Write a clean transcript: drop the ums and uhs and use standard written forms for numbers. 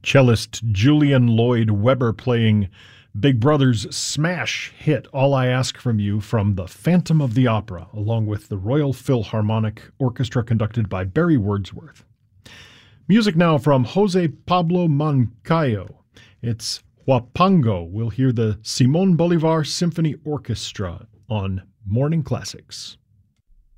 cellist Julian Lloyd Webber playing Big Brother's smash hit All I Ask From You from The Phantom of the Opera, along with the Royal Philharmonic Orchestra conducted by Barry Wordsworth. Music now from Jose Pablo Moncayo. It's Huapango. We'll hear the Simon Bolivar Symphony Orchestra on Morning Classics.